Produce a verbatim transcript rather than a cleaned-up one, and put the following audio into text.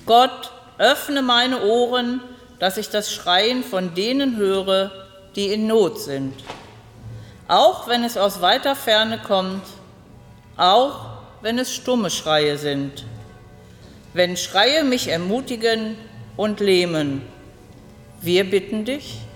Gott, öffne meine Ohren, dass ich das Schreien von denen höre, die in Not sind. Auch wenn es aus weiter Ferne kommt, auch wenn es stumme Schreie sind. Wenn Schreie mich ermutigen und lähmen. Wir bitten dich,